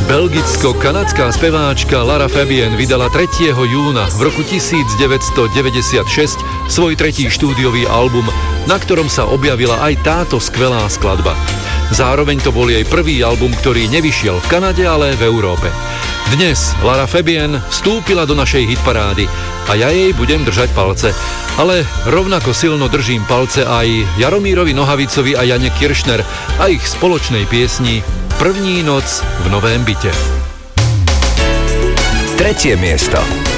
Belgicko-kanadská speváčka Lara Fabian vydala 3. júna v roku 1996 svoj tretí štúdiový album, na ktorom sa objavila aj táto skvelá skladba. Zároveň to bol jej prvý album, ktorý nevyšiel v Kanade, ale v Európe. Dnes Lara Fabian vstúpila do našej hitparády a ja jej budem držať palce. Ale rovnako silno držím palce aj Jaromírovi Nohavicovi a Jane Kiršner a ich spoločnej piesni První noc v novém byte. 3. miesto.